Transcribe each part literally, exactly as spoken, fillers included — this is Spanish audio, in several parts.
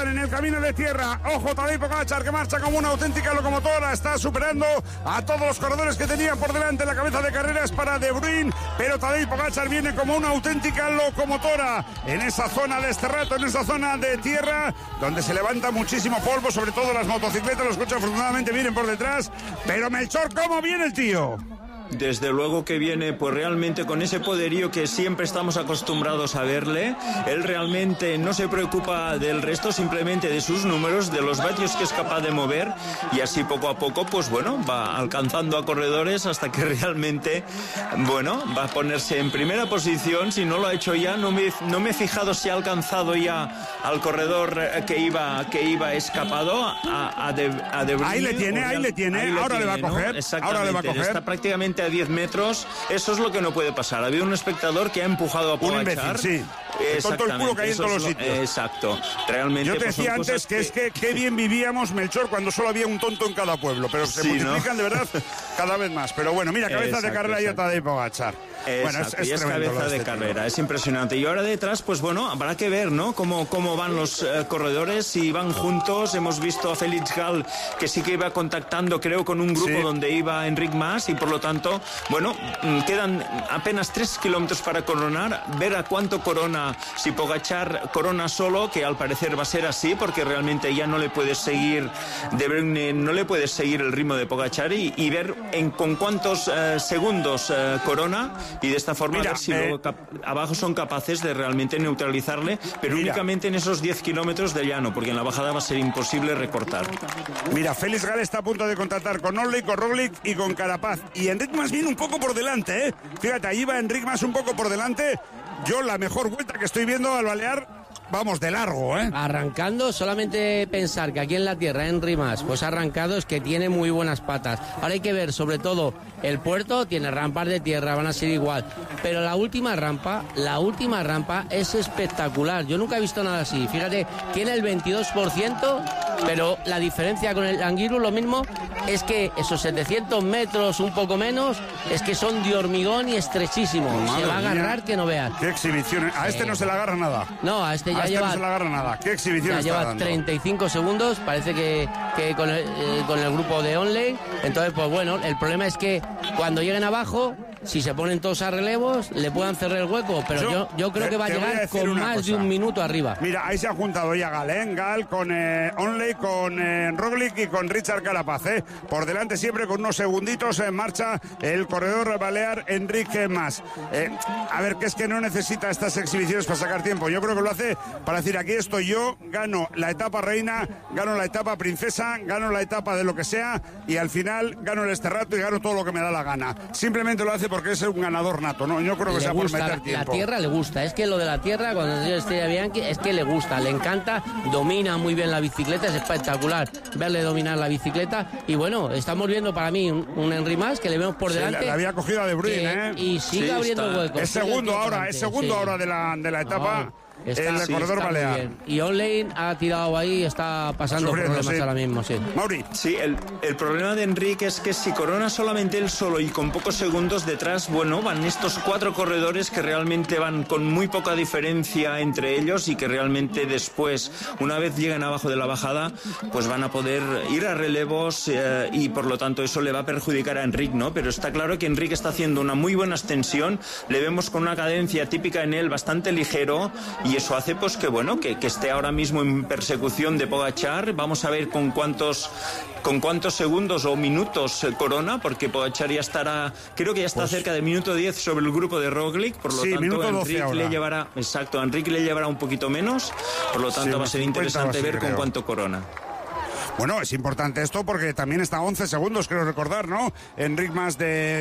están en el camino de tierra. Ojo, Tadej Pogačar, que marcha como una auténtica locomotora, está superando a todos los corredores que tenían por delante. La cabeza de carrera es para De Bruyne, pero Tadej Pogačar viene como una auténtica locomotora en esa zona de este rato, en esa zona de tierra, donde se levanta muchísimo polvo, sobre todo las motocicletas. Los coches afortunadamente vienen por detrás, pero Melchor, ¿cómo viene el tío? Desde luego que viene pues realmente con ese poderío que siempre estamos acostumbrados a verle. Él realmente no se preocupa del resto, simplemente de sus números, de los vatios que es capaz de mover, y así poco a poco pues bueno, va alcanzando a corredores hasta que realmente bueno, va a ponerse en primera posición. Si no lo ha hecho ya, no me, no me he fijado si ha alcanzado ya al corredor que iba, que iba escapado a, a, de, a De Bruyne. Ahí le tiene, ahí le tiene, ahí ahora le, tiene, le va a coger, ¿no? ahora le va a coger. Está prácticamente a diez metros, eso es lo que no puede pasar. Había un espectador que ha empujado a Pogačar. Sí. Tonto el culo que hay en todos los sitios. Exacto. Realmente. Yo te pues, decía antes que, que es que qué bien vivíamos, Melchor, cuando solo había un tonto en cada pueblo, pero se sí, multiplican, ¿no? De verdad cada vez más. Pero bueno, mira, cabeza exacto, de carrera y a Tadej Pogačar. Bueno, es, es, y es cabeza de carrera, es impresionante. Y ahora detrás, pues bueno, habrá que ver, ¿no? Cómo, cómo van los eh, corredores, si van juntos. Hemos visto a Félix Gall, que sí que iba contactando, creo, con un grupo sí. donde iba Enric Mas, y por lo tanto, bueno, quedan apenas tres kilómetros para coronar. Ver a cuánto corona, si Pogačar corona solo, que al parecer va a ser así, porque realmente ya no le puedes seguir, De Bruyne, no le puedes seguir el ritmo de Pogačar, y, y ver en, con cuántos eh, segundos eh, corona. Y de esta forma, mira, a ver si eh, luego cap- abajo son capaces de realmente neutralizarle, pero mira, únicamente en esos diez kilómetros de llano, porque en la bajada va a ser imposible recortar. Mira, Félix Gall está a punto de contactar con Onley, con Roglic y con Carapaz. Y Enric Mas viene un poco por delante, ¿eh? Fíjate, ahí va Enric Mas un poco por delante. Yo la mejor vuelta que estoy viendo al Balear, vamos, de largo, ¿eh? Arrancando, solamente pensar que aquí en la tierra, Enric Mas, pues ha arrancado, es que tiene muy buenas patas. Ahora hay que ver, sobre todo, el puerto tiene rampas de tierra, van a ser igual. Pero la última rampa, la última rampa es espectacular. Yo nunca he visto nada así. Fíjate, tiene el veintidós por ciento, pero la diferencia con el Angliru, lo mismo, es que esos setecientos metros, un poco menos, es que son de hormigón y estrechísimos. Madre se va a agarrar mía, que no veas. Qué exhibiciones. A este eh, no se le agarra nada. No, a este ya a este lleva... no se le agarra nada. Qué exhibición ya está lleva dando. treinta y cinco segundos, parece que, que con, el, eh, con el grupo de Onley. Entonces, pues bueno, el problema es que cuando lleguen abajo, si se ponen todos a relevos, le puedan cerrar el hueco, pero yo, yo, yo creo te, que va a llegar a con más cosa. de un minuto arriba. Mira, ahí se ha juntado ya Gall, ¿eh? Gall con eh, Onley, con eh, Roglic y con Richard Carapaz, ¿eh? Por delante siempre con unos segunditos en marcha el corredor balear Enric Mas. Eh, a ver, que es que no necesita estas exhibiciones para sacar tiempo. Yo creo que lo hace para decir, aquí estoy yo, gano la etapa reina, gano la etapa princesa, gano la etapa de lo que sea, y al final gano el este rato y gano todo lo que me da la gana. Simplemente lo hace porque es un ganador nato, ¿no? Yo creo que le sea gusta, por meter tiempo. La tierra le gusta, es que lo de la tierra, cuando yo estoy a Bianchi, es que le gusta, le encanta, domina muy bien la bicicleta, es espectacular verle dominar la bicicleta, y bueno, estamos viendo para mí un, un Enric Mas que le vemos por delante. Sí, le había cogido a De Bruyne, que, ¿eh? Y sigue sí, abriendo está. huecos. Es segundo ahora, es segundo sí. ahora de la, de la etapa. Oh. Está, el sí, corredor está balear. Y Onley ha tirado ahí, está pasando Sufriendo, problemas sí. ahora mismo, sí. Mauri. Sí, el, el problema de Enric es que si corona solamente él solo y con pocos segundos detrás, bueno, van estos cuatro corredores que realmente van con muy poca diferencia entre ellos, y que realmente después, una vez lleguen abajo de la bajada, pues van a poder ir a relevos, eh, y por lo tanto eso le va a perjudicar a Enric, ¿no? Pero está claro que Enric está haciendo una muy buena extensión, le vemos con una cadencia típica en él bastante ligero, y eso hace pues que bueno, que, que esté ahora mismo en persecución de Pogačar. Vamos a ver con cuántos con cuántos segundos o minutos corona, porque Pogačar ya estará, creo que ya está pues, cerca de minuto diez sobre el grupo de Roglic, por lo sí, tanto Enric le llevará, exacto, a Enric le llevará un poquito menos, por lo tanto sí, va a ser interesante ver creo. con cuánto corona. Bueno, es importante esto porque también está a once segundos, creo recordar, ¿no? Enric Mas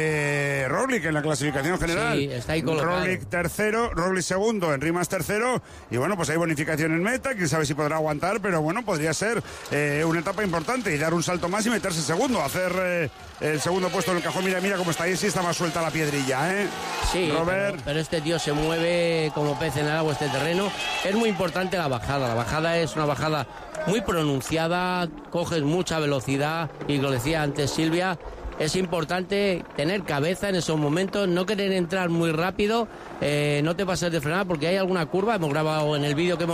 de Roglic en la clasificación general. Sí, está ahí colocado. Roglic tercero, Roglic segundo, Enric Mas tercero. Y bueno, pues hay bonificación en meta, quién sabe si podrá aguantar, pero bueno, podría ser eh, una etapa importante y dar un salto más y meterse segundo, hacer eh, el segundo puesto en el cajón. Mira, mira cómo está ahí, sí está más suelta la piedrilla, ¿eh? Sí, Robert. Pero, pero este tío se mueve como pez en el agua, este terreno. Es muy importante la bajada, la bajada es una bajada muy pronunciada, coges mucha velocidad, y lo decía antes Silvia, es importante tener cabeza en esos momentos, no querer entrar muy rápido, eh, no te pases de frenar, porque hay alguna curva, hemos grabado en el vídeo que hemos